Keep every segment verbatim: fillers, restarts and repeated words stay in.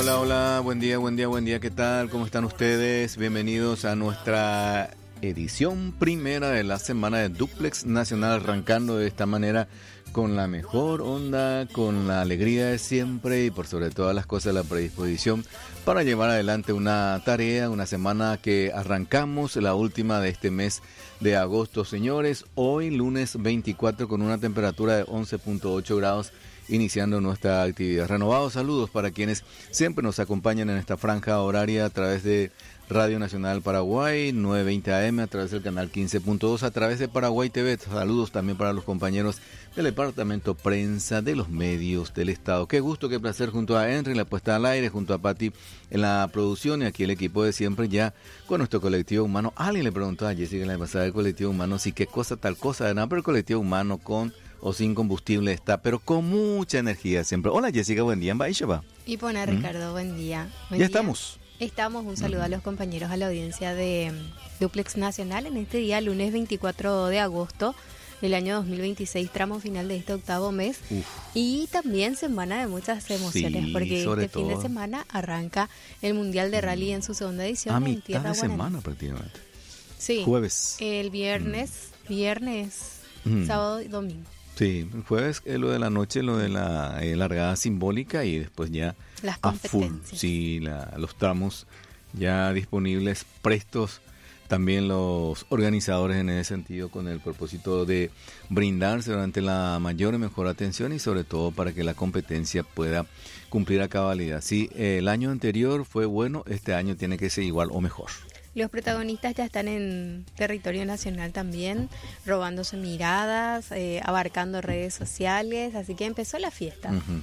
Hola, hola, buen día, buen día, buen día, ¿qué tal? ¿Cómo están ustedes? Bienvenidos a nuestra edición primera de la semana de Duplex Nacional, arrancando de esta manera con la mejor onda, con la alegría de siempre y por sobre todas las cosas la predisposición para llevar adelante una tarea, una semana que arrancamos, la última de este mes de agosto, señores. Hoy lunes veinticuatro con una temperatura de once punto ocho grados, iniciando nuestra actividad. Renovados saludos para quienes siempre nos acompañan en esta franja horaria a través de Radio Nacional Paraguay, nueve veinte A M, a través del canal quince punto dos, a través de Paraguay T V. Saludos también para los compañeros del Departamento Prensa de los Medios del Estado. Qué gusto, qué placer junto a Henry, la puesta al aire, junto a Pati en la producción y aquí el equipo de siempre ya con nuestro colectivo humano. Alguien le preguntó a Jessica en la pasada del colectivo humano si qué cosa, tal cosa, nada, pero el colectivo humano con o sin combustible está, pero con mucha energía siempre. Hola Jessica, buen día. Y pone ¿Mm? Ricardo, buen día. Buen ya día. estamos. Estamos, un saludo a los compañeros, a la audiencia de Duplex Nacional en este día, lunes veinticuatro de agosto del año dos mil veintiséis, tramo final de este octavo mes. Uf. Y también semana de muchas emociones, sí, porque este todo. fin de semana arranca el Mundial de Rally en su segunda edición. A en mitad Tierra de Guaraní. semana prácticamente. Sí. Jueves. El viernes, mm. viernes, mm. sábado y domingo. Sí, el jueves es lo de la noche, lo de la eh, largada simbólica y después ya las a full. Sí, la, los tramos ya disponibles, prestos. También los organizadores en ese sentido con el propósito de brindarse durante la mayor y mejor atención y sobre todo para que la competencia pueda cumplir a cabalidad. Si el año anterior fue bueno, este año tiene que ser igual o mejor. Los protagonistas ya están en territorio nacional también, robándose miradas, eh, abarcando redes sociales, así que empezó la fiesta. Uh-huh.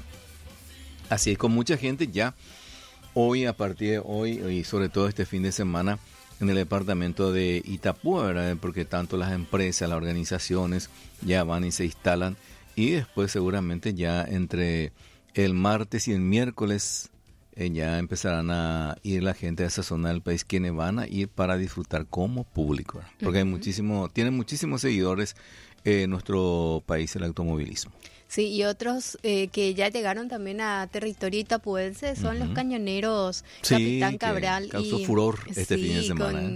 Así es, con mucha gente ya hoy, a partir de hoy y sobre todo este fin de semana en el departamento de Itapúa, ¿verdad? Porque tanto las empresas, las organizaciones ya van y se instalan y después seguramente ya entre el martes y el miércoles Eh, ya empezarán a ir la gente a esa zona del país, quienes van a ir para disfrutar como público, ¿verdad? Porque uh-huh. hay muchísimo, tienen muchísimos seguidores en eh, nuestro país el automovilismo. Sí, y otros eh, que ya llegaron también a territorio itapuense son uh-huh. los cañoneros sí, Capitán Cabral. Causó y furor este sí, fin de semana. Con, ¿eh?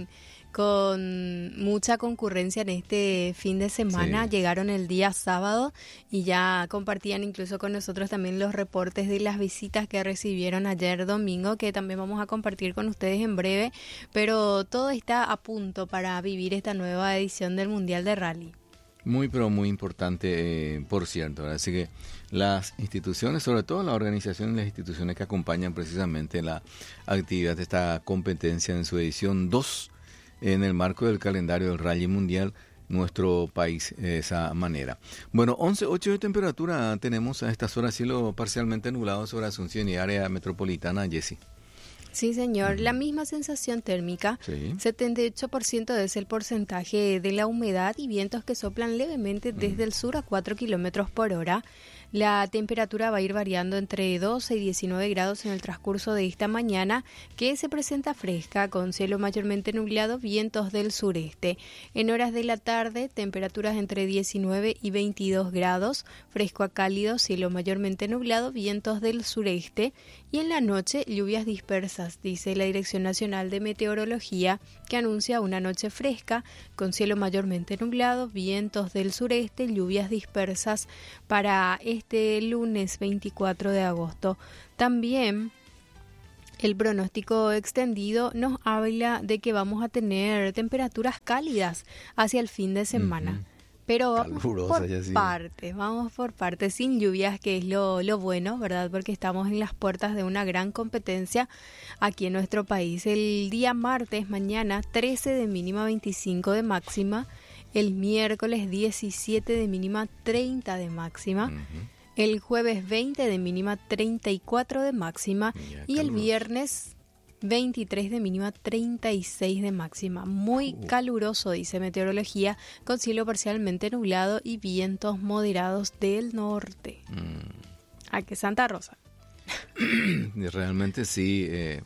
con mucha concurrencia en este fin de semana, sí. Llegaron el día sábado y ya compartían incluso con nosotros también los reportes de las visitas que recibieron ayer domingo, que también vamos a compartir con ustedes en breve, pero todo está a punto para vivir esta nueva edición del Mundial de Rally. Muy, pero muy importante, eh, por cierto, ¿verdad? Así que las instituciones, sobre todo las organizaciones y las instituciones que acompañan precisamente la actividad de esta competencia en su edición dos, en el marco del calendario del Rally Mundial, nuestro país de esa manera. Bueno, once punto ocho de temperatura tenemos a estas horas, cielo parcialmente nublado sobre Asunción y área metropolitana, Jessy. Sí, señor. Uh-huh. La misma sensación térmica, sí. setenta y ocho por ciento es el porcentaje de la humedad y vientos que soplan levemente desde uh-huh. el sur a cuatro kilómetros por hora. La temperatura va a ir variando entre doce y diecinueve grados en el transcurso de esta mañana, que se presenta fresca, con cielo mayormente nublado, vientos del sureste. En horas de la tarde, temperaturas entre diecinueve y veintidós grados, fresco a cálido, cielo mayormente nublado, vientos del sureste. Y en la noche, lluvias dispersas, dice la Dirección Nacional de Meteorología, que anuncia una noche fresca, con cielo mayormente nublado, vientos del sureste, lluvias dispersas para este lunes veinticuatro de agosto. También el pronóstico extendido nos habla de que vamos a tener temperaturas cálidas hacia el fin de semana. Uh-huh. Pero vamos por partes, vamos por partes, sin lluvias, que es lo, lo bueno, ¿verdad? Porque estamos en las puertas de una gran competencia aquí en nuestro país. El día martes, mañana, trece de mínima, veinticinco de máxima. El miércoles, diecisiete de mínima, treinta de máxima. Uh-huh. El jueves, veinte de mínima, treinta y cuatro de máxima. Ya, y el viernes, veintitrés de mínima, treinta y seis de máxima. Muy uh. caluroso, dice meteorología, con cielo parcialmente nublado y vientos moderados del norte. Mm. ¿A qué Santa Rosa? Realmente sí, eh,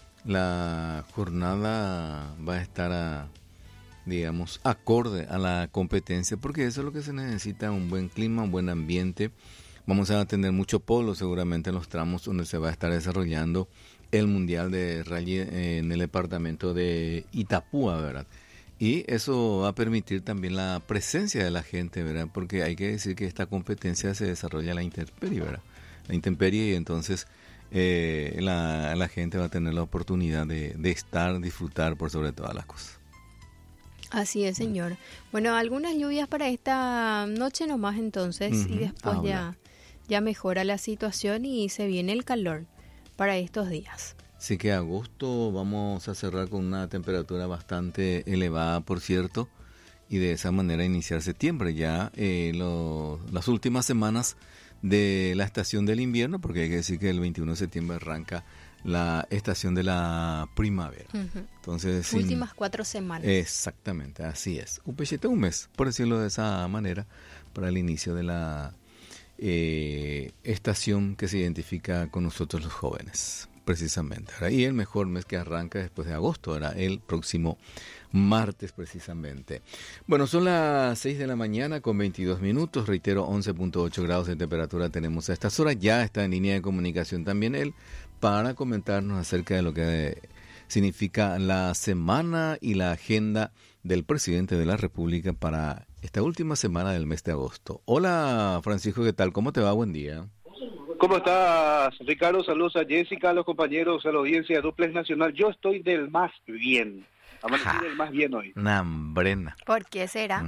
la jornada va a estar a, digamos, acorde a la competencia, porque eso es lo que se necesita, un buen clima, un buen ambiente, Vamos a tener mucho polo seguramente en los tramos donde se va a estar desarrollando el Mundial de Rally en el departamento de Itapúa, ¿verdad? Y eso va a permitir también la presencia de la gente, ¿verdad? Porque hay que decir que esta competencia se desarrolla en la intemperie, ¿verdad? La intemperie, y entonces eh, la, la gente va a tener la oportunidad de, de estar, disfrutar por sobre todas las cosas. Así es, señor. Bueno, algunas lluvias para esta noche nomás entonces, uh-huh. y después ya, ya mejora la situación y se viene el calor para estos días. Así que agosto vamos a cerrar con una temperatura bastante elevada, por cierto, y de esa manera iniciar septiembre, ya eh, lo, las últimas semanas de la estación del invierno, porque hay que decir que el veintiuno de septiembre arranca la estación de la primavera. Uh-huh. Entonces, últimas sin... cuatro semanas. Exactamente, así es. Un pechete, un mes, por decirlo de esa manera, para el inicio de la eh, estación que se identifica con nosotros los jóvenes, precisamente. ¿Verdad? Y el mejor mes que arranca después de agosto, era el próximo martes precisamente. Bueno, son las seis de la mañana con veintidós minutos, reitero, once punto ocho grados de temperatura tenemos a estas horas. Ya está en línea de comunicación también él para comentarnos acerca de lo que significa la semana y la agenda del presidente de la República para esta última semana del mes de agosto. Hola Francisco, ¿qué tal? ¿Cómo te va? Buen día. ¿Cómo estás, Ricardo? Saludos a Jessica, a los compañeros, a la audiencia de Duplex Nacional. Yo estoy del más bien. Amanecí ja, del más bien hoy. Nambrena. ¿Por qué será?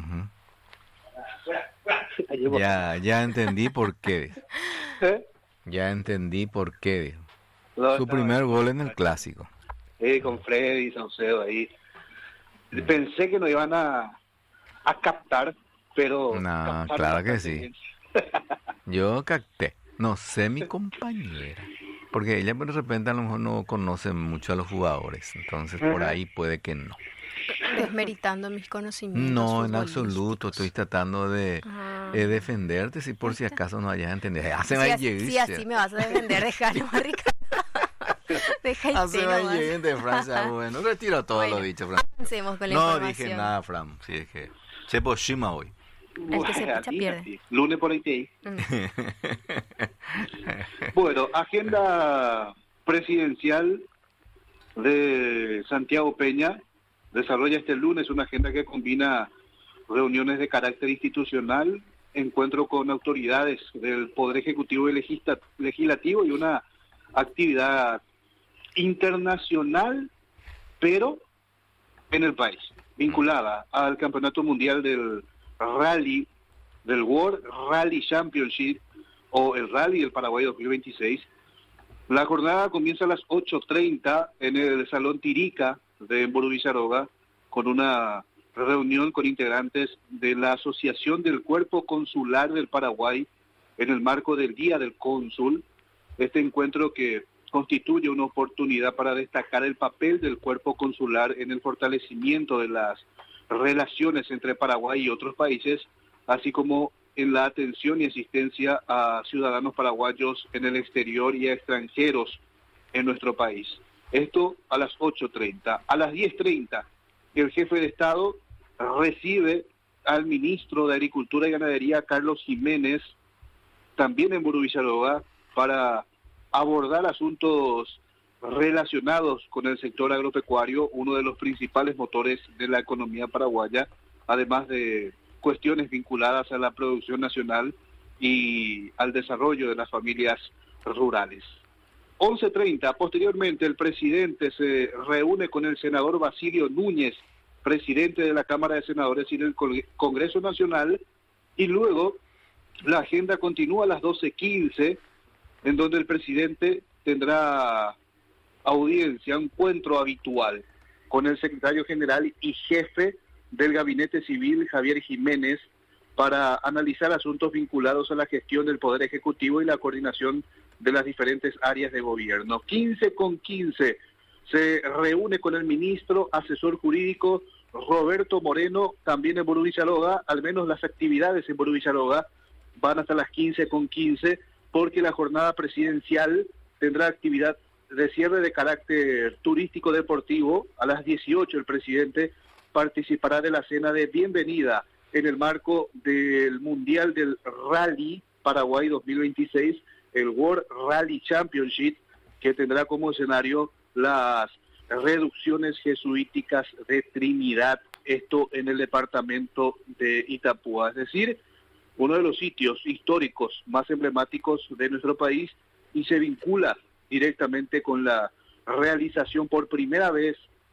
Uh-huh. ya, ya entendí por qué. ¿Eh? Ya entendí por qué. No, Su no, primer no, gol no, en el clásico. Sí, con Freddy Saucedo ahí. Mm. Pensé que nos iban a, a captar, pero... No, claro que sí. Yo capté. No sé mi compañera. Porque ella de repente a lo mejor no conoce mucho a los jugadores. Entonces por ahí puede que no. Desmeritando mis conocimientos. No, en absoluto. Estoy tratando de ah. eh, defenderte si por si acaso no hayas entendido. Si, así, si así me vas a defender, déjalo, Ricardo. Deja el Hace tema de Francia, bueno, retiro todo bueno, lo dicho, Fran. Avancemos con la no información. dije nada, Fran. Sí, es que se poshima hoy. El que se picha pierde. Lunes por ahí. Mm. Bueno, agenda presidencial de Santiago Peña desarrolla este lunes una agenda que combina reuniones de carácter institucional, encuentro con autoridades del Poder Ejecutivo y Legislativo y una actividad internacional, pero en el país, vinculada al Campeonato Mundial del Rally, del World Rally Championship o el Rally del Paraguay dos mil veintiséis. La jornada comienza a las ocho treinta en el Salón Tirica de Emburu Villaroga con una reunión con integrantes de la Asociación del Cuerpo Consular del Paraguay en el marco del Día del Cónsul. Este encuentro que constituye una oportunidad para destacar el papel del cuerpo consular en el fortalecimiento de las relaciones entre Paraguay y otros países, así como en la atención y asistencia a ciudadanos paraguayos en el exterior y a extranjeros en nuestro país. Esto a las ocho treinta. A las diez treinta, el jefe de Estado recibe al ministro de Agricultura y Ganadería, Carlos Jiménez, también en Emburu Villaroga, para abordar asuntos relacionados con el sector agropecuario, uno de los principales motores de la economía paraguaya, además de cuestiones vinculadas a la producción nacional y al desarrollo de las familias rurales. once treinta, posteriormente el presidente se reúne con el senador Basilio Núñez, presidente de la Cámara de Senadores y del Congreso Nacional, y luego la agenda continúa a las doce quince, en donde el presidente tendrá audiencia, encuentro habitual con el secretario general y jefe del Gabinete Civil, Javier Jiménez, para analizar asuntos vinculados a la gestión del Poder Ejecutivo y la coordinación de las diferentes áreas de gobierno. quince con quince se reúne con el ministro asesor jurídico Roberto Moreno, también en Emburu Villaroga. Al menos las actividades en Emburu Villaroga van hasta las quince con quince, porque la jornada presidencial tendrá actividad de cierre de carácter turístico deportivo. A las dieciocho el presidente participará de la cena de bienvenida en el marco del Mundial del Rally Paraguay dos mil veintiséis, el World Rally Championship, que tendrá como escenario las reducciones jesuíticas de Trinidad, esto en el departamento de Itapúa, es decir, uno de los sitios históricos más emblemáticos de nuestro país, y se vincula directamente con la realización por primera vez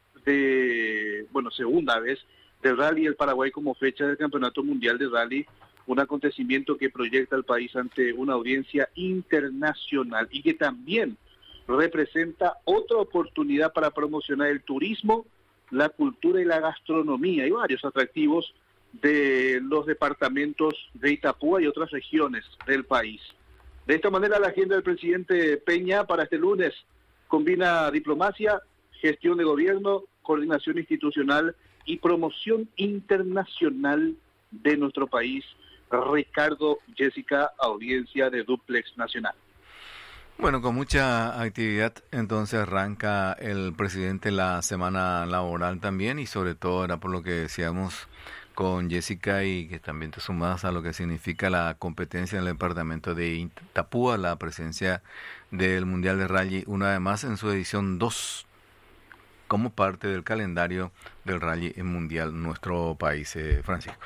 de, bueno, segunda vez, del Rally del Paraguay como fecha del Campeonato Mundial de Rally, un acontecimiento que proyecta al país ante una audiencia internacional y que también representa otra oportunidad para promocionar el turismo, la cultura y la gastronomía y varios atractivos de los departamentos de Itapúa y otras regiones del país. De esta manera, la agenda del presidente Peña para este lunes combina diplomacia, gestión de gobierno, coordinación institucional y promoción internacional de nuestro país. Ricardo, Jessica, audiencia de Duplex Nacional. Bueno, con mucha actividad, entonces arranca el presidente la semana laboral también, y sobre todo era por lo que decíamos con Jessica, y que también te sumas a lo que significa la competencia en el departamento de Itapúa, la presencia del Mundial de Rally, una vez más en su edición dos, como parte del calendario del Rally Mundial en nuestro país, eh, Francisco.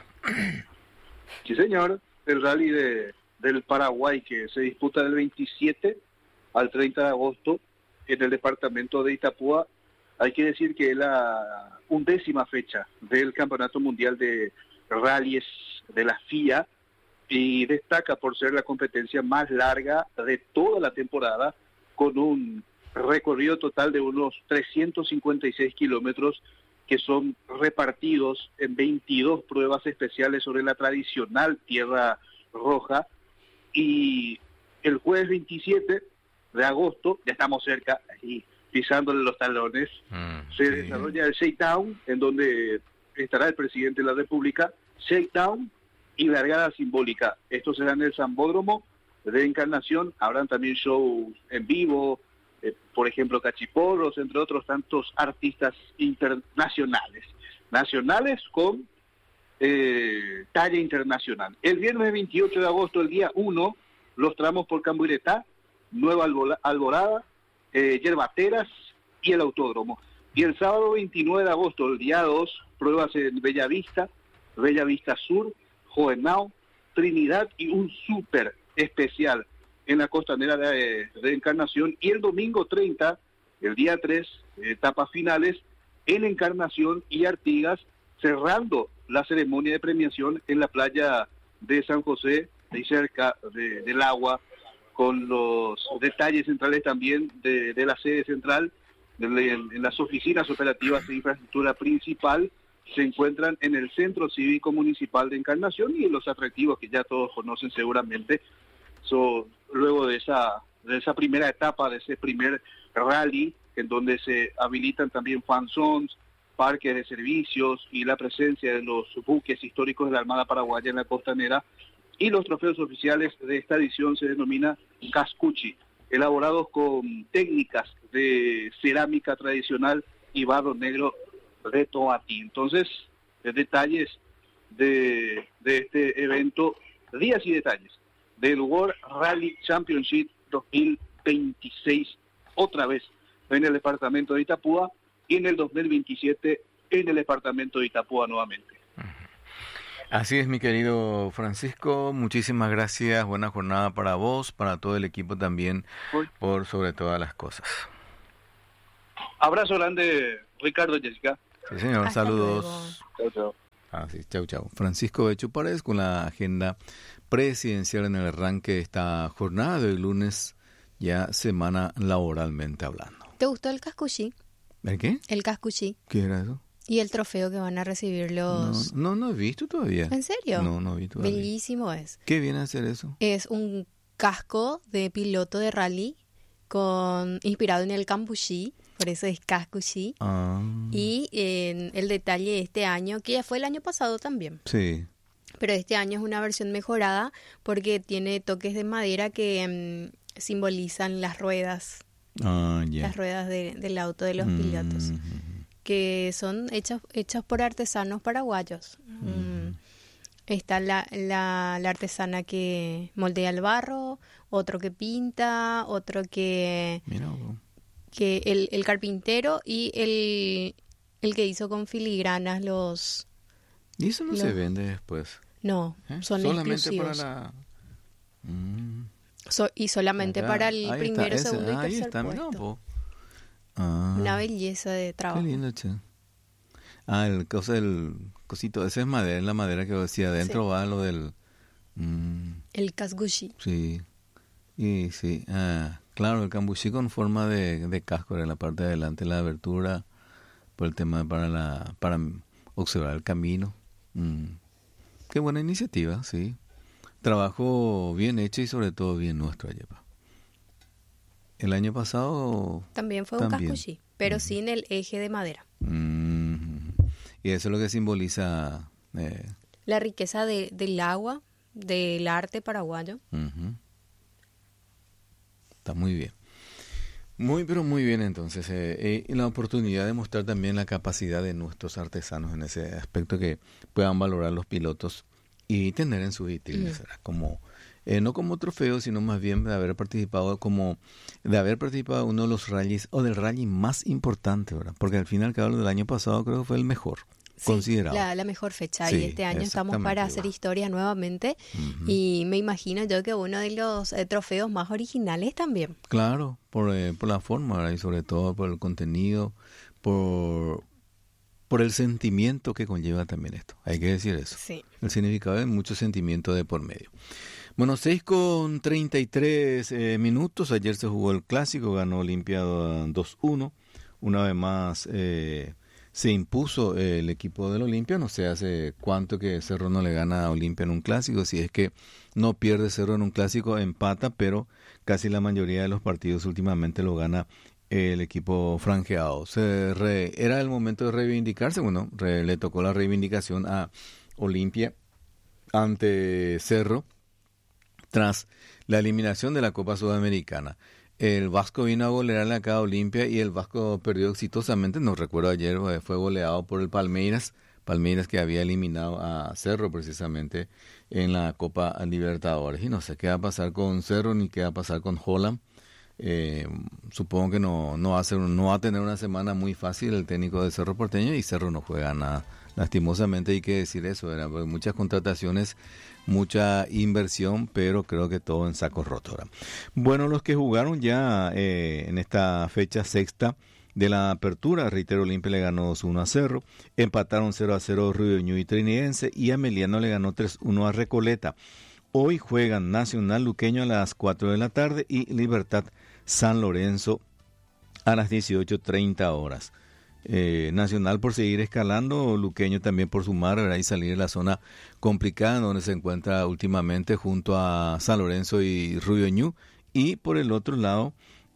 Sí, señor, el Rally de, del Paraguay, que se disputa del veintisiete al treinta de agosto en el departamento de Itapúa. Hay que decir que es la undécima fecha del Campeonato Mundial de Rallies de la F I A, y destaca por ser la competencia más larga de toda la temporada, con un recorrido total de unos trescientos cincuenta y seis kilómetros, que son repartidos en veintidós pruebas especiales sobre la tradicional tierra roja. Y el jueves veintisiete de agosto, ya estamos cerca, ahí pisándole los talones, mm, se sí. desarrolla el shakedown, en donde estará el presidente de la República, shakedown y largada simbólica. Esto será en el Sambódromo de Encarnación. Habrán también shows en vivo, eh, por ejemplo cachiporros, entre otros tantos artistas internacionales, nacionales con eh, talla internacional. El viernes veintiocho de agosto, el día uno, los tramos por Cambuiretá, Nueva Alborada, eh, Yerbateras y el Autódromo. Y el sábado veintinueve de agosto, el día dos, pruebas en Bellavista, Bellavista Sur, Joenao, Trinidad y un súper especial en la costanera de, de Encarnación. Y el domingo treinta, el día tres, etapas finales en Encarnación y Artigas, cerrando la ceremonia de premiación en la playa de San José, de cerca de, del agua, con los detalles centrales también de, de la sede central. En, en las oficinas operativas de infraestructura principal se encuentran en el Centro Cívico Municipal de Encarnación, y en los atractivos que ya todos conocen seguramente. So, luego de esa, de esa primera etapa, de ese primer rally, en donde se habilitan también fan zones, parques de servicios y la presencia de los buques históricos de la Armada Paraguaya en la costanera, y los trofeos oficiales de esta edición se denomina Cascuchi, elaborados con técnicas de cerámica tradicional y barro negro de Toatí. Entonces, detalles de, de este evento, días y detalles del World Rally Championship dos mil veintiséis, otra vez en el departamento de Itapúa, y en el dos mil veintisiete en el departamento de Itapúa nuevamente. Así es, mi querido Francisco, muchísimas gracias, buena jornada para vos, para todo el equipo también, por sobre todas las cosas. Abrazo grande, Ricardo, Jessica. Sí, señor, hasta saludos. Chau, chau. Así, chau, chau. Francisco Becho Paredes con la agenda presidencial en el arranque de esta jornada de hoy lunes, ya semana laboralmente hablando. ¿Te gustó el cascuchí? ¿El qué? El cascuchí. ¿Qué era eso? Y el trofeo que van a recibir los... No, no, no he visto todavía. ¿En serio? No, no he visto todavía. Bellísimo es. ¿Qué viene a hacer eso? Es un casco de piloto de rally con inspirado en el cambuchí, por eso es cascuchí. Ah. Y eh, el detalle de este año, que ya fue el año pasado también. Sí. Pero este año es una versión mejorada porque tiene toques de madera que um, simbolizan las ruedas. Ah, ya. Las ruedas de, del auto de los mm. pilotos. Que son hechos hechos por artesanos paraguayos. Mm. Está la, la, la artesana que moldea el barro, otro que pinta, otro que... Mira, bro. que el, el carpintero y el, el que hizo con filigranas los... ¿Y eso no los, se vende después? No, ¿Eh? son solamente exclusivos. para la... Mm. So, y solamente Acá, para el primero, está, segundo y ahí tercer está, puesto. Mira, po. Ah, Una belleza de trabajo. qué lindo, che. Ah, el, cosa, el cosito, ese es madera, es la madera que decía, adentro sí. Va lo del... Mm, el kasgushi. Sí, y sí, ah, claro, el kambushi con forma de, de casco en la parte de adelante, la abertura, por el tema para la para observar el camino. Mm. Qué buena iniciativa, sí. Trabajo bien hecho y sobre todo bien nuestro, Ayepa. El año pasado... También fue también. un kasgushi, pero uh-huh. sin el eje de madera. Mm-hmm. Y eso es lo que simboliza... Eh... La riqueza de, del agua, del arte paraguayo. Uh-huh. Está muy bien. Muy, pero muy bien entonces. Eh, eh, y la oportunidad de mostrar también la capacidad de nuestros artesanos en ese aspecto que puedan valorar los pilotos y tener en sus vitrinas, uh-huh. como... Eh, no como trofeo, sino más bien de haber participado como de haber participado en uno de los rallies o del rally más importante, ¿verdad? Porque al final, cada uno del año pasado creo que fue el mejor, sí, considerado. La, la mejor fecha, sí, y este año estamos para igual. hacer historia nuevamente, uh-huh. y me imagino yo que uno de los eh, trofeos más originales también. Claro, por, eh, por la forma, ¿verdad? Y sobre todo por el contenido, por... por el sentimiento que conlleva también esto, hay que decir eso. Sí. El significado de mucho sentimiento de por medio. Bueno, seis con treinta y tres eh, minutos, ayer se jugó el clásico, ganó Olimpia dos uno, una vez más eh, se impuso eh, el equipo del Olimpia, no sé hace cuánto que Cerro no le gana a Olimpia en un clásico, si es que no pierde Cerro en un clásico, empata, pero casi la mayoría de los partidos últimamente lo gana el equipo franjeado. Se re, era el momento de reivindicarse, bueno, re, le tocó la reivindicación a Olimpia ante Cerro tras la eliminación de la Copa Sudamericana. El Vasco vino a golearle acá a Olimpia y el Vasco perdió exitosamente, no recuerdo ayer, fue goleado por el Palmeiras, Palmeiras que había eliminado a Cerro precisamente en la Copa Libertadores. Y no sé qué va a pasar con Cerro ni qué va a pasar con Holland. Eh, supongo que no, no, va a ser, no va a tener una semana muy fácil el técnico de Cerro Porteño, y Cerro no juega nada. Lastimosamente hay que decir eso, ¿verdad? Porque muchas contrataciones, mucha inversión, pero creo que todo en saco roto, ¿verdad? Bueno, los que jugaron ya eh, en esta fecha sexta de la apertura, reitero, Olimpia le ganó dos uno a Cerro, empataron cero a cero Río Ñu y Trinidense, y Ameliano le ganó tres uno a Recoleta. Hoy juegan Nacional Luqueño a las cuatro de la tarde y Libertad San Lorenzo a las dieciocho treinta horas. Eh, Nacional por seguir escalando, Luqueño también por sumar, ¿verdad? Y salir de la zona complicada donde se encuentra últimamente junto a San Lorenzo y Río Ñu, y por el otro lado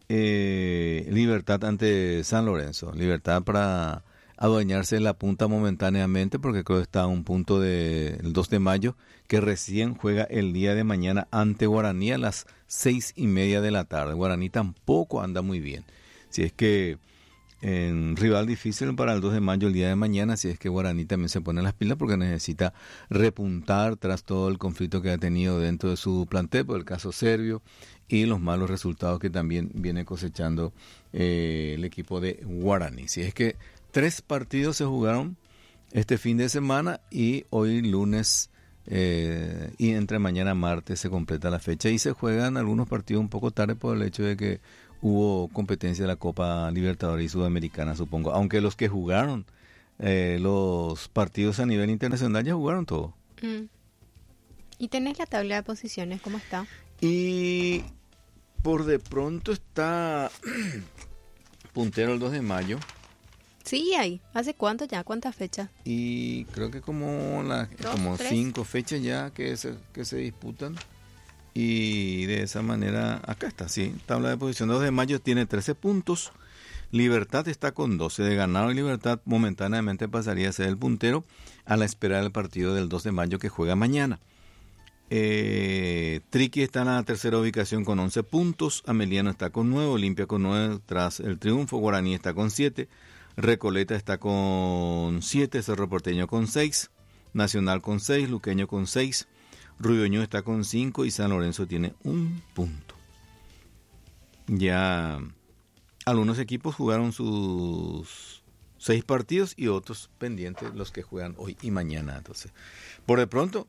eh, Libertad ante San Lorenzo, Libertad para adueñarse de la punta momentáneamente, porque creo que está a un punto del dos de mayo, que recién juega el día de mañana ante Guaraní a las seis y media de la tarde. Guaraní tampoco anda muy bien, si es que en rival difícil para el dos de mayo el día de mañana, si es que Guaraní también se pone las pilas, porque necesita repuntar tras todo el conflicto que ha tenido dentro de su plantel, por el caso serbio y los malos resultados que también viene cosechando eh, el equipo de Guaraní. Si es que tres partidos se jugaron este fin de semana, y hoy lunes eh, y entre mañana martes se completa la fecha, y se juegan algunos partidos un poco tarde por el hecho de que hubo competencia de la Copa Libertadores y Sudamericana, supongo. Aunque los que jugaron eh, los partidos a nivel internacional ya jugaron todo. Mm. ¿Y tenés la tabla de posiciones? ¿Cómo está? Y por de pronto está puntero el dos de mayo. Sí, hay. ¿Hace cuánto ya? ¿Cuántas fechas? Y creo que como, la, ¿Dos, como tres? cinco fechas ya que se, que se disputan. Y de esa manera, acá está, sí, tabla de posición. dos de mayo tiene trece puntos, Libertad está con doce, de ganado y Libertad momentáneamente pasaría a ser el puntero a la espera del partido del dos de mayo que juega mañana. Eh, Triqui está en la tercera ubicación con once puntos, Ameliano está con nueve, Olimpia con nueve tras el triunfo, Guaraní está con siete, Recoleta está con siete, Cerro Porteño con seis, Nacional con seis, Luqueño con seis, Ruidoño está con cinco y San Lorenzo tiene un punto. Ya algunos equipos jugaron sus seis partidos y otros pendientes los que juegan hoy y mañana. Entonces, por de pronto,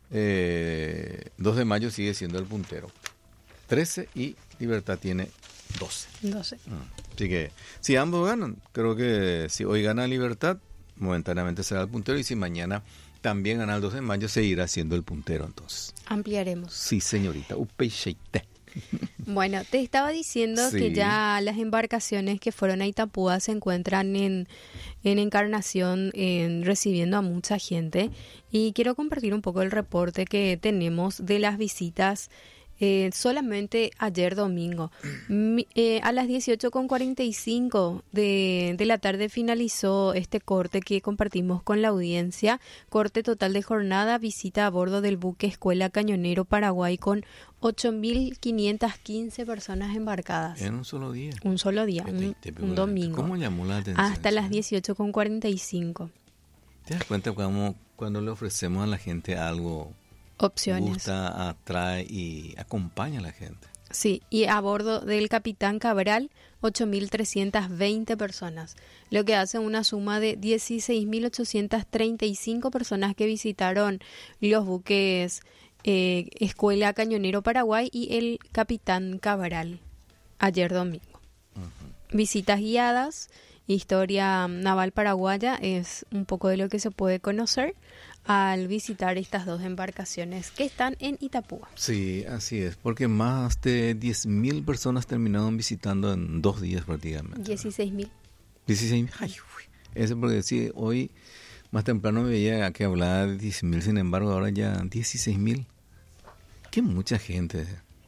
eh, dos de mayo sigue siendo el puntero. trece y Libertad tiene doce. doce. Así que si ambos ganan, creo que si hoy gana Libertad, momentáneamente será el puntero, y si mañana también gana el dos de mayo, seguirá siendo el puntero entonces. Ampliaremos. Sí, señorita. Upeicheite. Bueno, te estaba diciendo Sí. que ya las embarcaciones que fueron a Itapúa se encuentran en, en Encarnación, en, recibiendo a mucha gente, y quiero compartir un poco el reporte que tenemos de las visitas. Eh, solamente ayer domingo, Mi, eh, a las dieciocho con cuarenta y cinco de, de la tarde finalizó este corte que compartimos con la audiencia. Corte total de jornada, visita a bordo del buque Escuela Cañonero Paraguay con ocho mil quinientas quince personas embarcadas. En un solo día. Un solo día, un, un domingo. ¿Cómo llamó la atención? Hasta las dieciocho con cuarenta y cinco. ¿Te das cuenta cómo cuando le ofrecemos a la gente algo, Opciones. gusta, atrae y acompaña a la gente? Sí, y a bordo del Capitán Cabral, ocho mil trescientas veinte personas, lo que hace una suma de dieciséis mil ochocientas treinta y cinco personas que visitaron los buques eh, Escuela Cañonero Paraguay y el Capitán Cabral ayer domingo. Uh-huh. Visitas guiadas, historia naval paraguaya es un poco de lo que se puede conocer al visitar estas dos embarcaciones que están en Itapúa. Sí, así es, porque más de diez mil personas terminaron visitando en dos días prácticamente. dieciséis mil. dieciséis mil, ay, uy. Eso porque sí, hoy más temprano me veía que hablaba de diez mil, sin embargo ahora ya dieciséis mil. Qué mucha gente.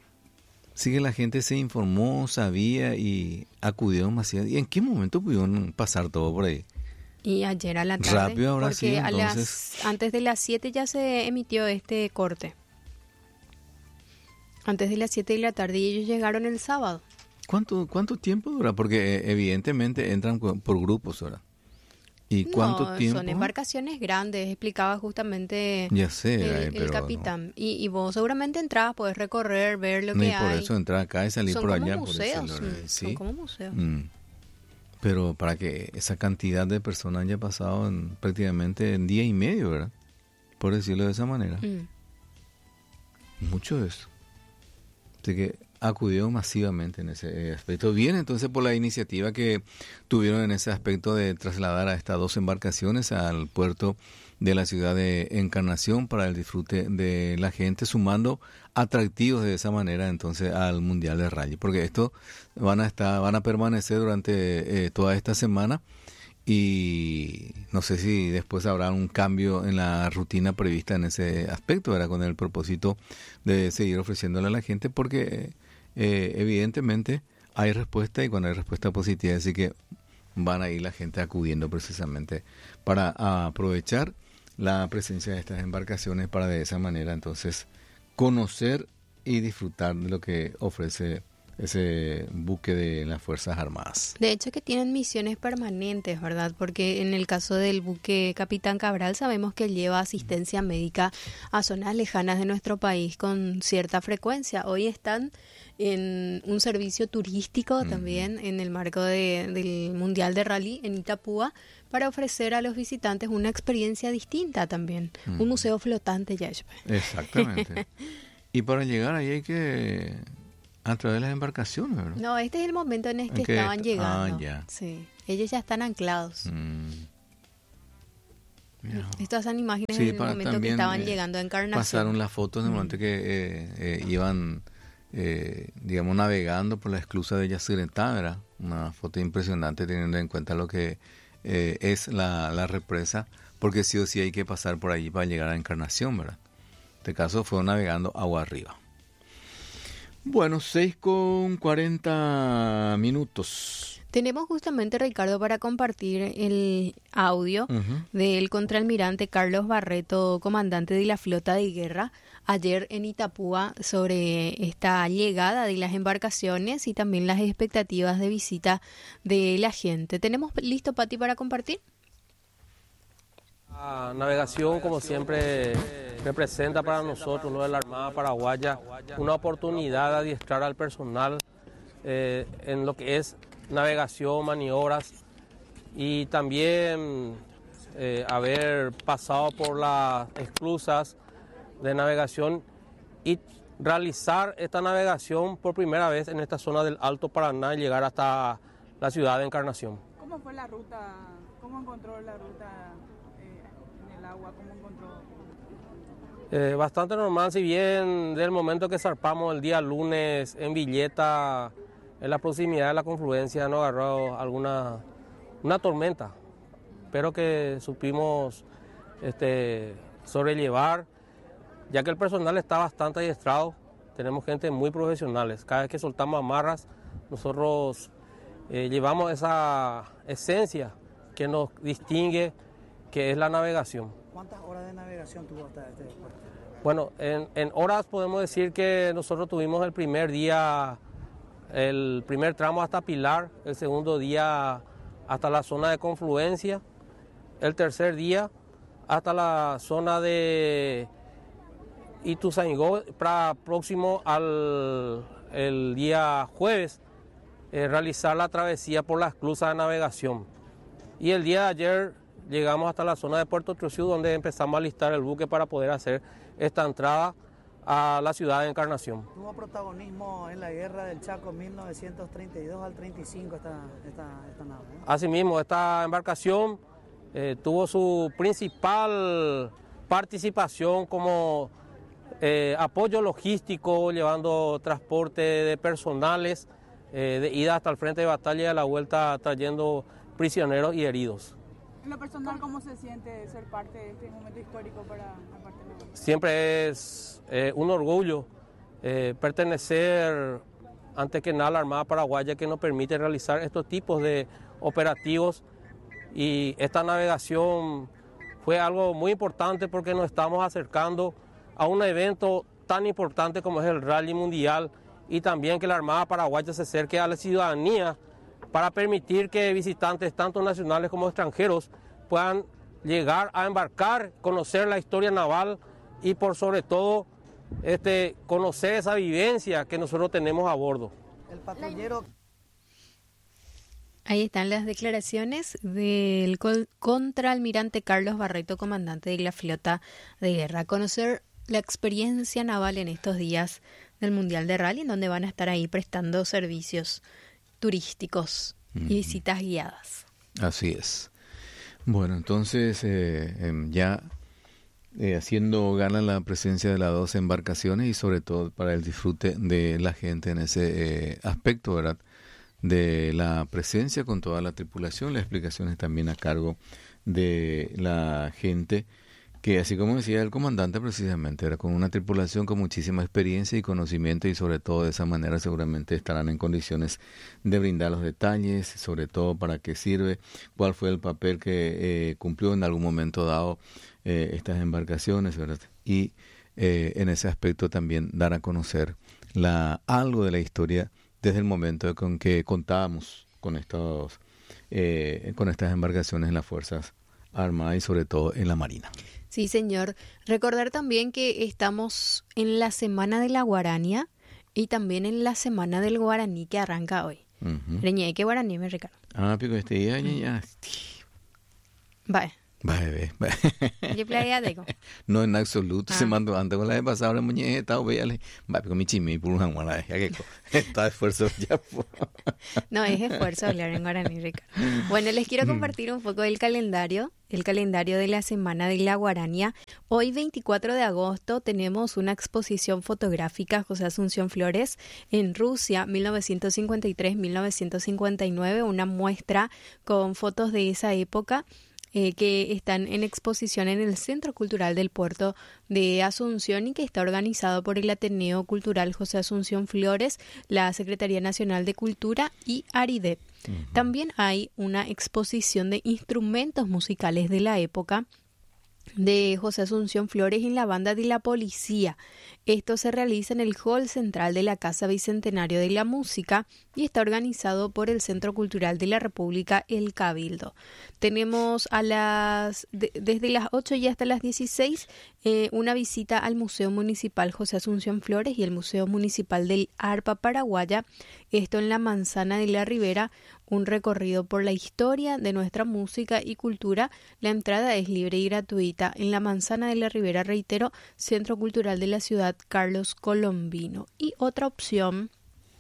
Sí que la gente se informó, sabía y acudió demasiado. ¿Y en qué momento pudieron pasar todo por ahí? Y ayer a la tarde, rápido ahora porque sí, a entonces... las, antes de las siete ya se emitió este corte. Antes de las siete de la tarde, y ellos llegaron el sábado. ¿Cuánto cuánto tiempo dura? Porque eh, evidentemente entran por grupos ahora. ¿Y cuánto no, tiempo? Son embarcaciones grandes, explicaba justamente ya sé, el, ay, el pero capitán. No. Y, y vos seguramente entras, podés recorrer, ver lo no, que y por hay. eso entrar acá y salir son por como allá. Museos, por eso, ¿sí? Son como museos. Mm. Pero para que esa cantidad de personas haya pasado en, prácticamente en día y medio, ¿verdad? Por decirlo de esa manera. Mm. Mucho de eso. Así que acudió masivamente en ese aspecto. Bien, entonces por la iniciativa que tuvieron en ese aspecto de trasladar a estas dos embarcaciones al puerto de la ciudad de Encarnación para el disfrute de la gente, sumando atractivos de esa manera entonces al Mundial de Rally, porque esto van a estar, van a permanecer durante eh, toda esta semana, y no sé si después habrá un cambio en la rutina prevista en ese aspecto, ¿verdad? Con el propósito de seguir ofreciéndole a la gente, porque eh, evidentemente hay respuesta, y cuando hay respuesta positiva, así que van a ir la gente acudiendo precisamente para aprovechar la presencia de estas embarcaciones para de esa manera entonces conocer y disfrutar de lo que ofrece ese buque de las Fuerzas Armadas. De hecho que tienen misiones permanentes, ¿verdad? Porque en el caso del buque Capitán Cabral sabemos que lleva asistencia médica a zonas lejanas de nuestro país con cierta frecuencia. Hoy están en un servicio turístico uh-huh. también en el marco de, del Mundial de Rally en Itapúa, para ofrecer a los visitantes una experiencia distinta también. Uh-huh. Un museo flotante, ya. Exactamente. Y para llegar ahí hay que... a través de las embarcaciones, ¿verdad? No, este es el momento en el que okay. estaban llegando. Ah, ya. Sí, ellos ya están anclados. Mm. Yeah. Estas son imágenes sí, en el momento también, que estaban eh, llegando a Encarnación. Pasaron las fotos en el momento mm. que eh, eh, iban, eh, digamos, navegando por la esclusa de Yacyretá, ¿verdad? Una foto impresionante teniendo en cuenta lo que eh, es la, la represa, porque sí o sí hay que pasar por allí para llegar a Encarnación, ¿verdad? En este caso fueron navegando agua arriba. Bueno, seis con cuarenta minutos. Tenemos justamente, Ricardo, para compartir el audio uh-huh. del contraalmirante Carlos Barreto, comandante de la flota de guerra, ayer en Itapúa, sobre esta llegada de las embarcaciones y también las expectativas de visita de la gente. ¿Tenemos listo, Pati, para compartir? La navegación, como siempre, representa para nosotros, lo de la Armada Paraguaya, una oportunidad de adiestrar al personal eh, en lo que es navegación, maniobras y también eh, haber pasado por las esclusas de navegación y realizar esta navegación por primera vez en esta zona del Alto Paraná y llegar hasta la ciudad de Encarnación. ¿Cómo fue la ruta? ¿Cómo encontró la ruta eh, en el agua? ¿Cómo encontró? Eh, bastante normal, si bien del momento que zarpamos el día lunes en Villeta, en la proximidad de la confluencia, nos agarró alguna una tormenta, pero que supimos este, sobrellevar, ya que el personal está bastante adiestrado. Tenemos gente muy profesionales. Cada vez que soltamos amarras, nosotros eh, llevamos esa esencia que nos distingue, que es la navegación. ¿Cuántas horas de navegación tuvo hasta este puerto? Bueno, en, en horas podemos decir que nosotros tuvimos el primer día, el primer tramo hasta Pilar, el segundo día hasta la zona de confluencia, el tercer día hasta la zona de Ituzaingó, para próximo al el día jueves eh, realizar la travesía por las esclusas de navegación. Y el día de ayer llegamos hasta la zona de Puerto Trujillo, donde empezamos a alistar el buque para poder hacer esta entrada a la ciudad de Encarnación. Tuvo protagonismo en la guerra del Chaco mil novecientos treinta y dos al treinta y cinco esta, esta, esta nave, ¿eh? Asimismo, esta embarcación eh, tuvo su principal participación como eh, apoyo logístico, llevando transporte de personales eh, de ida hasta el frente de batalla y a la vuelta trayendo prisioneros y heridos. En lo personal, ¿cómo se siente ser parte de este momento histórico para la parte de la... Siempre es eh, un orgullo eh, pertenecer antes que nada a la Armada Paraguaya, que nos permite realizar estos tipos de operativos, y esta navegación fue algo muy importante porque nos estamos acercando a un evento tan importante como es el Rally Mundial, y también que la Armada Paraguaya se acerque a la ciudadanía para permitir que visitantes tanto nacionales como extranjeros puedan llegar a embarcar, conocer la historia naval y por sobre todo este, conocer esa vivencia que nosotros tenemos a bordo. El patrullero... Ahí están las declaraciones del contraalmirante Carlos Barreto, comandante de la flota de guerra. Conocer la experiencia naval en estos días del Mundial de Rally, en donde van a estar ahí prestando servicios turísticos y visitas guiadas. Así es. Bueno, entonces eh, eh, ya eh, haciendo gala la presencia de las dos embarcaciones y sobre todo para el disfrute de la gente en ese eh, aspecto, ¿verdad? De la presencia con toda la tripulación, las explicaciones también a cargo de la gente, que así como decía el comandante precisamente, era con una tripulación con muchísima experiencia y conocimiento, y sobre todo de esa manera seguramente estarán en condiciones de brindar los detalles, sobre todo para qué sirve, cuál fue el papel que eh, cumplió en algún momento dado eh, estas embarcaciones, ¿verdad? Y eh, en ese aspecto también dar a conocer la algo de la historia desde el momento con que contábamos con estos eh, con estas embarcaciones en las Fuerzas Armadas y sobre todo en la Marina. Sí, señor. Recordar también que estamos en la Semana de la Guarania y también en la Semana del Guaraní que arranca hoy. Uh-huh. Reñé, ¿qué guaraní me Ricardo? Ah, pico este día ya ya. Vale. Vale, vale. ¿Qué playa tengo? No, en absoluto. Ah. Se mandó antes con la de pasada, la muñeca, véale. Va, pico mi chimi, por un guaraní, ya que está esfuerzo ya. No, es esfuerzo hablar en guaraní, Ricardo. Bueno, les quiero compartir un poco del calendario, el calendario de la Semana de la Guarania. Hoy, veinticuatro de agosto, tenemos una exposición fotográfica José Asunción Flores en Rusia, mil novecientos cincuenta y tres a mil novecientos cincuenta y nueve, una muestra con fotos de esa época. Eh, que están en exposición en el Centro Cultural del Puerto de Asunción y que está organizado por el Ateneo Cultural José Asunción Flores, la Secretaría Nacional de Cultura y ARIDEP. Uh-huh. También hay una exposición de instrumentos musicales de la época de José Asunción Flores en la banda de la policía. Esto se realiza en el hall central de la Casa Bicentenario de la Música y está organizado por el Centro Cultural de la República, el Cabildo. Tenemos a las de, desde las ocho y hasta las dieciséis eh, una visita al Museo Municipal José Asunción Flores y el Museo Municipal del Arpa Paraguaya, esto en la Manzana de la Ribera, un recorrido por la historia de nuestra música y cultura. La entrada es libre y gratuita en la Manzana de la Ribera, reitero, Centro Cultural de la Ciudad Carlos Colombino. Y otra opción,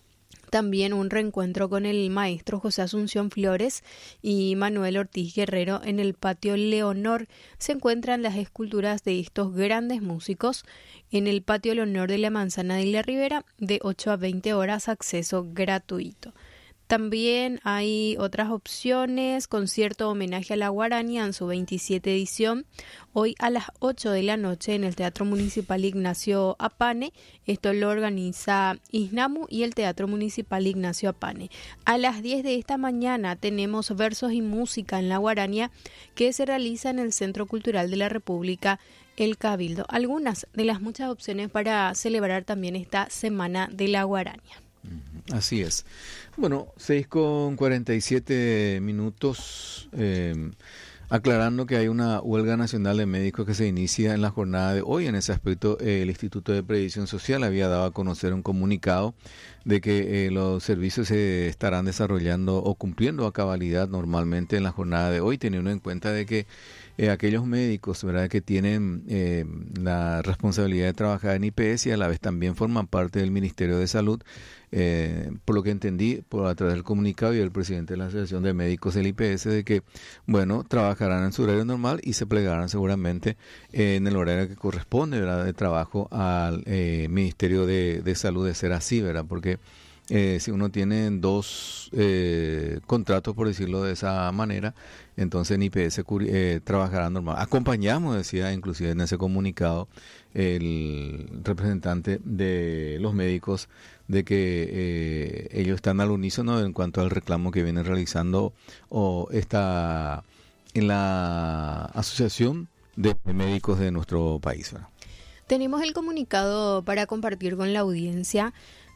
también un reencuentro con el maestro José Asunción Flores y Manuel Ortiz Guerrero en el Patio Leonor. Se encuentran las esculturas de estos grandes músicos en el Patio Leonor de la Manzana de la Ribera, de ocho a veinte horas, acceso gratuito. También hay otras opciones, concierto homenaje a la Guarania en su veintisiete edición, hoy a las ocho de la noche en el Teatro Municipal Ignacio Apane. Esto lo organiza ISNAMU y el Teatro Municipal Ignacio Apane. A las diez de esta mañana tenemos versos y música en la Guarania, que se realiza en el Centro Cultural de la República, el Cabildo. Algunas de las muchas opciones para celebrar también esta Semana de la Guarania. Así es. Bueno, seis con cuarenta y siete minutos, eh, aclarando que hay una huelga nacional de médicos que se inicia en la jornada de hoy. En ese aspecto, eh, el Instituto de Previsión Social había dado a conocer un comunicado de que eh, los servicios se estarán desarrollando o cumpliendo a cabalidad normalmente en la jornada de hoy, teniendo en cuenta de que Eh, aquellos médicos, ¿verdad?, que tienen eh, la responsabilidad de trabajar en I P S y a la vez también forman parte del Ministerio de Salud, eh, por lo que entendí por a través del comunicado y el presidente de la Asociación de Médicos del I P S, de que, bueno, trabajarán en su horario normal y se plegarán seguramente eh, en el horario que corresponde, ¿verdad?, de trabajo al eh, Ministerio de, de Salud, de ser así, ¿verdad?, porque Eh, si uno tiene dos eh, contratos, por decirlo de esa manera, entonces en I P S eh, trabajará normal. Acompañamos, decía inclusive en ese comunicado el representante de los médicos, de que eh, ellos están al unísono en cuanto al reclamo que vienen realizando o está en la Asociación de Médicos de nuestro país, ¿verdad? Tenemos el comunicado para compartir con la audiencia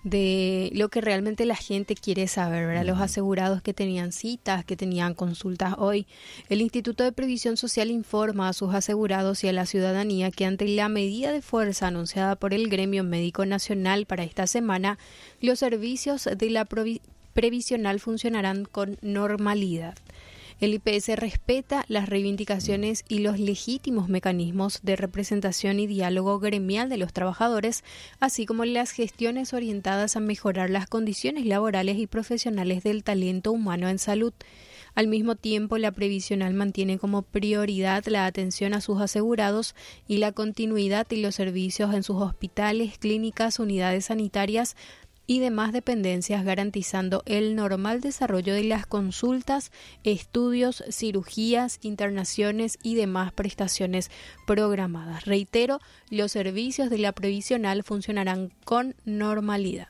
de lo que realmente la gente quiere saber, ¿verdad? Los asegurados que tenían citas, que tenían consultas hoy. El Instituto de Previsión Social informa a sus asegurados y a la ciudadanía que ante la medida de fuerza anunciada por el Gremio Médico Nacional para esta semana, los servicios de la provi- previsional funcionarán con normalidad. El I P S respeta las reivindicaciones y los legítimos mecanismos de representación y diálogo gremial de los trabajadores, así como las gestiones orientadas a mejorar las condiciones laborales y profesionales del talento humano en salud. Al mismo tiempo, la previsional mantiene como prioridad la atención a sus asegurados y la continuidad de los servicios en sus hospitales, clínicas, unidades sanitarias y demás dependencias, garantizando el normal desarrollo de las consultas, estudios, cirugías, internaciones y demás prestaciones programadas. Reitero, los servicios de la previsional funcionarán con normalidad.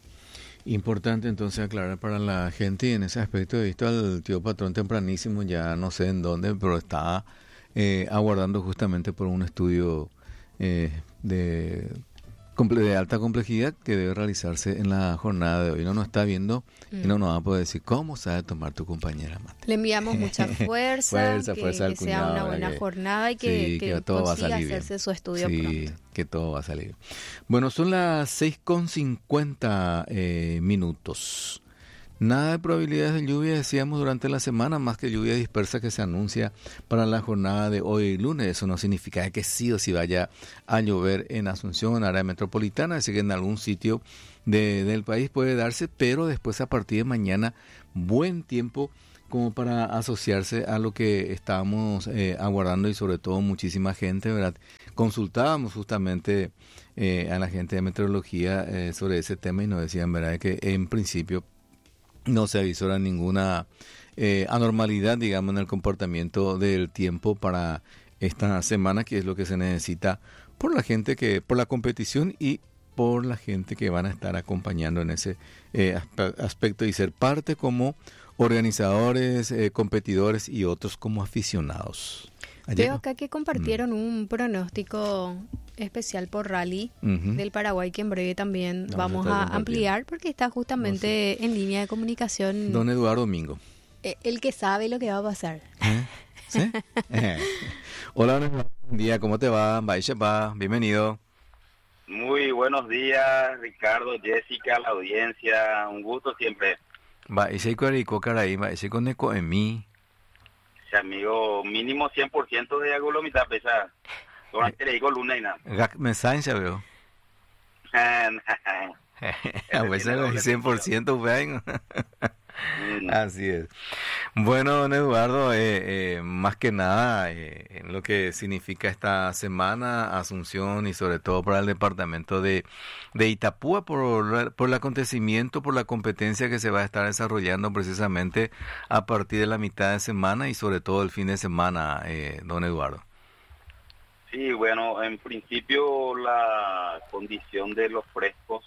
Importante entonces aclarar para la gente, y en ese aspecto he visto al tío patrón tempranísimo, ya no sé en dónde, pero está eh, aguardando justamente por un estudio eh, de... de alta complejidad que debe realizarse en la jornada de hoy. No nos está viendo mm. y no nos va a poder decir cómo sabe tomar tu compañera mate. Le enviamos mucha fuerza, fuerza, que, fuerza que cuñado, sea una buena que, jornada y que, sí, que, que todo consiga va a salir hacerse bien. su estudio sí, pronto. Que todo va a salir. Bueno, son las seis con cincuenta eh, minutos. Nada de probabilidades de lluvia, decíamos, durante la semana, más que lluvia dispersa que se anuncia para la jornada de hoy lunes. Eso no significa que sí o sí vaya a llover en Asunción, en área metropolitana, así que en algún sitio de, del país puede darse, pero después a partir de mañana, buen tiempo como para asociarse a lo que estábamos eh, aguardando y sobre todo muchísima gente, ¿verdad? Consultábamos justamente eh, a la gente de meteorología eh, sobre ese tema y nos decían, ¿verdad?, que en principio no se avisora ninguna eh, anormalidad, digamos, en el comportamiento del tiempo para esta semana, que es lo que se necesita por la gente que, por la competición y por la gente que van a estar acompañando en ese eh, aspecto y ser parte como organizadores, eh, competidores y otros como aficionados. Ayer. Veo acá que compartieron mm. un pronóstico especial por rally uh-huh. del Paraguay, que en breve también no, vamos a ampliar, porque está justamente no sé. en línea de comunicación. Don Eduardo Domingo. Eh, el que sabe lo que va a pasar. ¿Eh? ¿Sí? eh. Hola, buen día, ¿cómo te va? Va, bienvenido. Muy buenos días, Ricardo, Jessica, la audiencia, un gusto siempre. Va, ese cuarico caray, va, ese con eco en mí. Ese amigo, mínimo cien por ciento de agulomita pesa. Solamente le digo luna y nada. Me saben, ya veo. A veces el cien por ciento, vean. Así es. Bueno, don Eduardo, eh, eh, más que nada, eh, en lo que significa esta semana, Asunción y sobre todo para el departamento de, de Itapúa, por, por el acontecimiento, por la competencia que se va a estar desarrollando precisamente a partir de la mitad de semana y sobre todo el fin de semana, eh, don Eduardo. Sí, bueno, en principio la condición de los frescos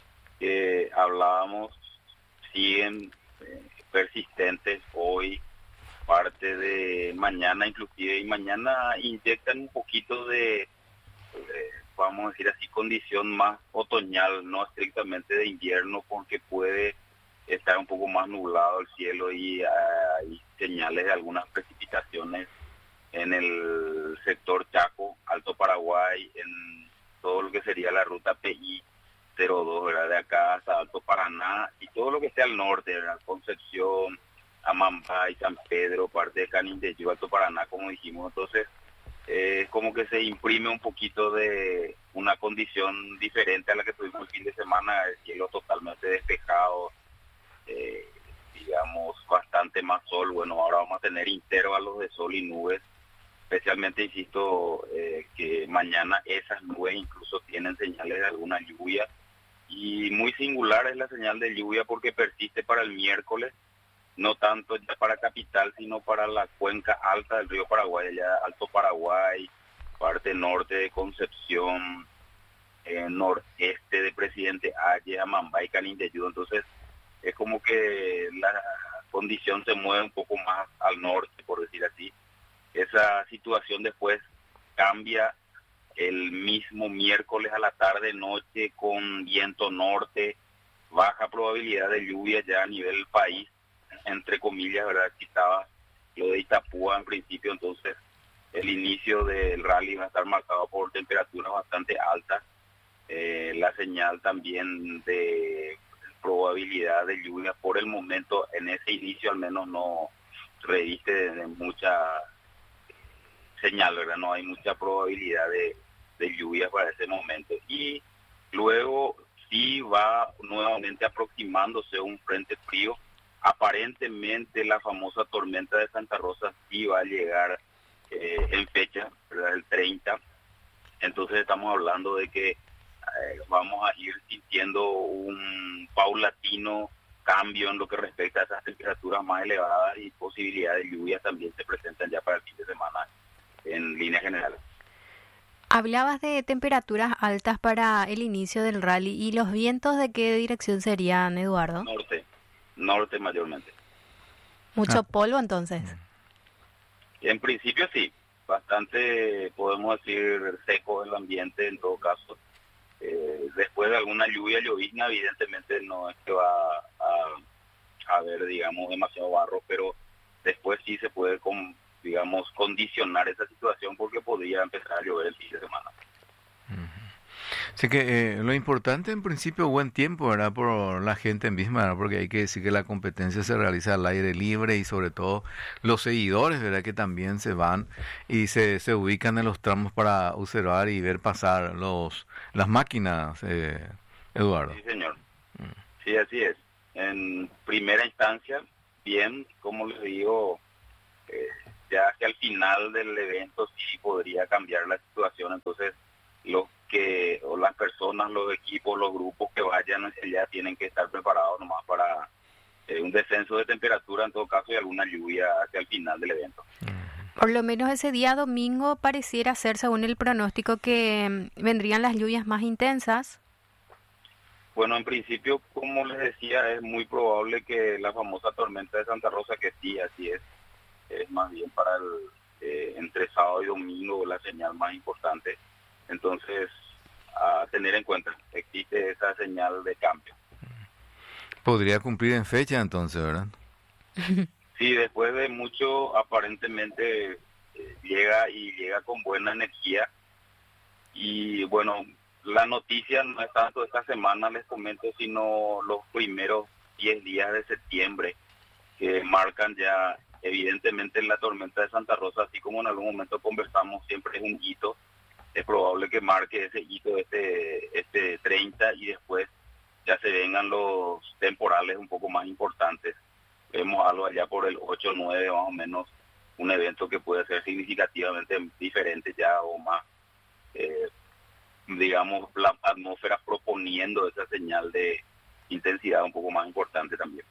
que hablábamos siguen eh, persistentes hoy, parte de mañana inclusive, y mañana inyectan un poquito de, de, vamos a decir así, condición más otoñal, no estrictamente de invierno, porque puede estar un poco más nublado el cielo y hay uh, señales de algunas precipitaciones en el sector Chaco, Alto Paraguay, en todo lo que sería la ruta P I cero dos, ¿verdad? De acá hasta Alto Paraná y todo lo que esté al norte, ¿verdad? Concepción, Amambay, San Pedro, parte de Canindeyú, Alto Paraná, como dijimos. Entonces, es eh, como que se imprime un poquito de una condición diferente a la que tuvimos el fin de semana, el cielo totalmente despejado, eh, digamos, bastante más sol. Bueno, ahora vamos a tener intervalos de sol y nubes. Especialmente, insisto, eh, que mañana esas nubes incluso tienen señales de alguna lluvia. Y muy singular es la señal de lluvia porque persiste para el miércoles, no tanto ya para capital, sino para la cuenca alta del río Paraguay, allá Alto Paraguay, parte norte de Concepción, eh, noreste de Presidente Aye, Amambay, Canindeyú. Entonces, es como que la condición se mueve un poco más al norte, por decir así. Esa situación después cambia el mismo miércoles a la tarde, noche, con viento norte, baja probabilidad de lluvia ya a nivel país, entre comillas, ¿verdad? Quitaba lo de Itapúa en principio, entonces el inicio del rally va a estar marcado por temperaturas bastante altas, eh, la señal también de probabilidad de lluvia por el momento en ese inicio al menos no reviste de, de mucha señal, ¿verdad? No hay mucha probabilidad de, de lluvia para ese momento. Y luego sí va nuevamente aproximándose un frente frío. Aparentemente la famosa tormenta de Santa Rosa sí va a llegar eh, en fecha, ¿verdad? El treinta. Entonces estamos hablando de que eh, vamos a ir sintiendo un paulatino cambio en lo que respecta a esas temperaturas más elevadas y posibilidad de lluvia también se presentan ya para el fin de semana en línea general. Hablabas de temperaturas altas para el inicio del rally, ¿y los vientos de qué dirección serían, Eduardo? Norte, norte mayormente. ¿Mucho ah. polvo entonces? En principio sí, bastante, podemos decir, seco el ambiente en todo caso. Eh, después de alguna lluvia, llovizna, evidentemente no es que va a, a haber, digamos, demasiado barro, pero después sí se puede con digamos, condicionar esa situación porque podría empezar a llover el fin de semana. Así que eh, lo importante en principio buen tiempo, ¿verdad? Por la gente misma, ¿verdad? Porque hay que decir que la competencia se realiza al aire libre y sobre todo los seguidores, ¿verdad? Que también se van y se, se ubican en los tramos para observar y ver pasar los las máquinas, eh, Eduardo. Sí, señor. Mm. Sí, así es. En primera instancia, bien, como les digo, eh, ya hacia el final del evento sí podría cambiar la situación, entonces los que, o las personas, los equipos, los grupos que vayan hacia allá tienen que estar preparados nomás para eh, un descenso de temperatura en todo caso y alguna lluvia hacia el final del evento. Por lo menos ese día domingo pareciera ser, según el pronóstico, que vendrían las lluvias más intensas. Bueno, en principio, como les decía, es muy probable que la famosa tormenta de Santa Rosa, que sí, así es, es más bien para el eh, entre sábado y domingo la señal más importante. Entonces, a tener en cuenta, existe esa señal de cambio. Podría cumplir en fecha entonces, ¿verdad? Sí, después de mucho, aparentemente eh, llega y llega con buena energía. Y bueno, la noticia no es tanto esta semana, les comento, sino los primeros diez días de septiembre, que marcan ya evidentemente la tormenta de Santa Rosa, así como en algún momento conversamos, siempre es un hito. Es probable que marque ese hito este, este treinta y después ya se vengan los temporales un poco más importantes. Vemos algo allá por el ocho nueve más o menos, un evento que puede ser significativamente diferente ya o más, eh, digamos, la atmósfera proponiendo esa señal de intensidad un poco más importante también.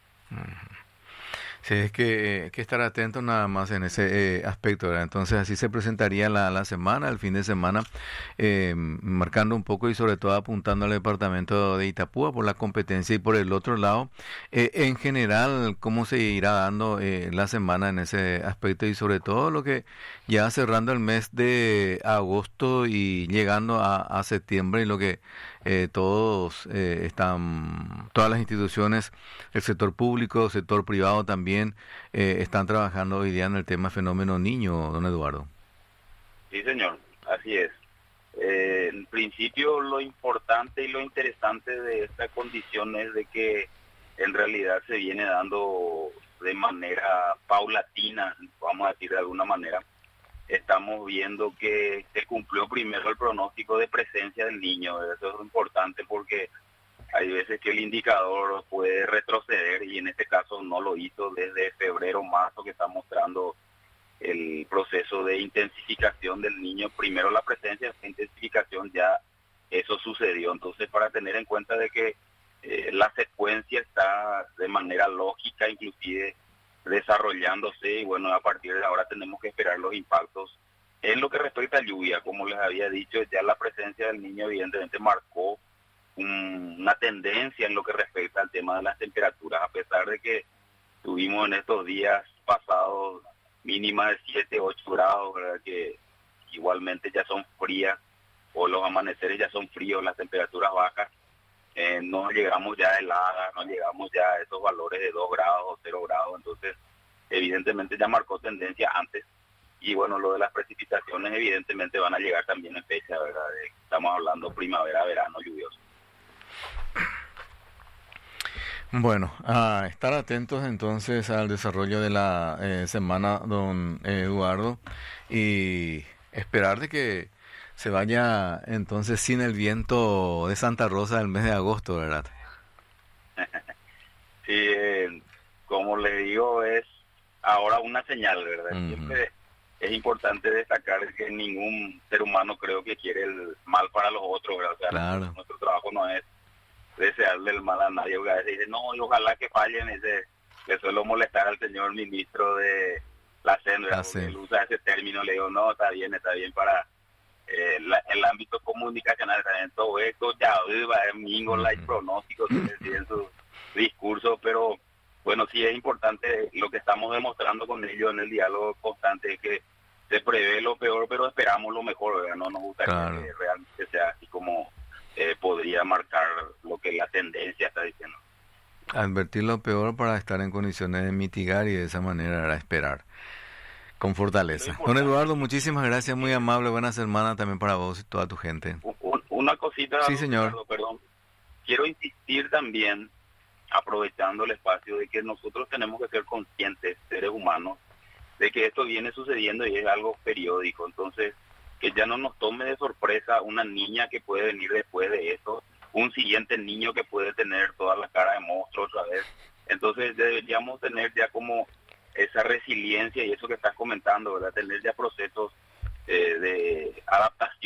Sí, es que hay que estar atento nada más en ese eh, aspecto, ¿verdad? Entonces así se presentaría la, la semana, el fin de semana, eh, marcando un poco y sobre todo apuntando al departamento de Itapúa por la competencia y por el otro lado, eh, en general, cómo se irá dando eh, la semana en ese aspecto y sobre todo lo que ya cerrando el mes de agosto y llegando a, a septiembre y lo que eh, todos eh, están, todas las instituciones, el sector público, el sector privado también eh, están trabajando hoy día en el tema fenómeno niño, don Eduardo. Sí, señor, así es. Eh, en principio, lo importante y lo interesante de esta condición es de que en realidad se viene dando de manera paulatina, vamos a decir de alguna manera. Estamos viendo que se cumplió primero el pronóstico de presencia del niño. Eso es importante porque hay veces que el indicador puede retroceder y en este caso no lo hizo desde febrero, marzo, que está mostrando el proceso de intensificación del niño. Primero la presencia, la intensificación, ya eso sucedió. Entonces, para tener en cuenta de que eh, la secuencia está de manera lógica, inclusive desarrollándose, y bueno, a partir de ahora tenemos que esperar los impactos. En lo que respecta a lluvia, como les había dicho, ya la presencia del niño evidentemente marcó un, una tendencia en lo que respecta al tema de las temperaturas, a pesar de que tuvimos en estos días pasados mínimas de siete, ocho grados, ¿verdad? Que igualmente ya son frías, o los amaneceres ya son fríos, las temperaturas bajas. Eh, no llegamos ya a heladas, no llegamos ya a esos valores de dos grados o cero grados, entonces evidentemente ya marcó tendencia antes. Y bueno, lo de las precipitaciones evidentemente van a llegar también en fecha, ¿verdad? De, estamos hablando primavera, verano, lluvioso. Bueno, a estar atentos entonces al desarrollo de la eh, semana, don Eduardo, y esperar de que se vaya entonces sin el viento de Santa Rosa del mes de agosto, ¿verdad? Sí, eh, como le digo, es ahora una señal, ¿verdad? Uh-huh. Siempre es importante destacar que ningún ser humano creo que quiere el mal para los otros, ¿verdad? O sea, claro. nuestro, nuestro trabajo no es desearle el mal a nadie, a veces dice, no, y ojalá que fallen, ese, le suelo molestar al señor ministro de la C E N, ¿verdad? Porque él usa ese término, le digo, no, está bien, está bien para eh, la, el ámbito comunicacional, también todo esto, ya, es mingola y pronósticos, en su discurso, pero bueno, sí es importante lo que estamos demostrando con ellos en el diálogo constante, es que se prevé lo peor, pero esperamos lo mejor, ¿verdad? No nos gustaría claro. que realmente sea así como eh, podría marcar lo que la tendencia está diciendo. Advertir lo peor para estar en condiciones de mitigar y de esa manera era esperar con fortaleza. Don Eduardo, muchísimas gracias, muy amable, buena semana también para vos y toda tu gente. Una cosita, sí, señor. Eduardo, perdón. Quiero insistir también, aprovechando el espacio, de que nosotros tenemos que ser conscientes, seres humanos, de que esto viene sucediendo y es algo periódico. Entonces, que ya no nos tome de sorpresa una niña que puede venir después de esto, un siguiente niño que puede tener toda la cara de monstruo otra vez. Entonces, deberíamos tener ya como esa resiliencia y eso que estás comentando, ¿verdad? Tener ya procesos eh, de adaptación